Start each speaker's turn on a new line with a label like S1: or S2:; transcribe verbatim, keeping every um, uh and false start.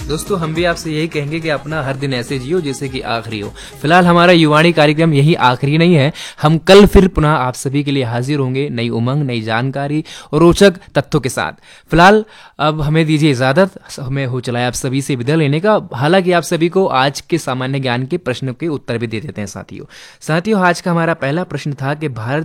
S1: दोस्तों हम भी आपसे यही कहेंगे कि अपना हर दिन ऐसे जियो जैसे कि आखिरी हो। फिलहाल हमारा युवाणी कार्यक्रम यही आखिरी नहीं है, हम कल फिर पुनः आप सभी के लिए हाजिर होंगे नई उमंग, नई जानकारी और रोचक तथ्यों के साथ। फिलहाल अब हमें दीजिए इजाजत, हमें हो चला है आप सभी से विदा लेने का। हालांकि आप सभी को आज के सामान्य ज्ञान के प्रश्नों के उत्तर भी दे देते हैं साथियों। साथियों आज का हमारा पहला प्रश्न था कि भारत